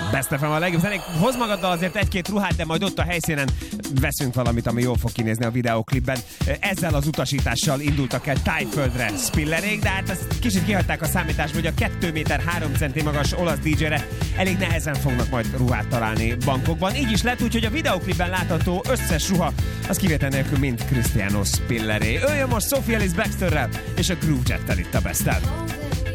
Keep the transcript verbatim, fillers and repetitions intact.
Best ef em a legjobb zenék. Hoz magaddal azért egy-két ruhát, de majd ott a helyszínen veszünk valamit, ami jól fog kinézni a videóklipben. Ezzel az utasítással indultak el Tájföldre Spillerék, de hát ezt kicsit kihagyták a számításba, hogy a két méter három centi magas olasz dé dzsére elég nehezen fognak majd ruhát találni bankokban. Így is lett, úgyhogy a videóklipben látható összes ruha az kivétel nélkül mind Cristiano Spilleré. Ő jön most Sophie Ellis-Bextorrel és a Groove Jet-tel itt a Best-en.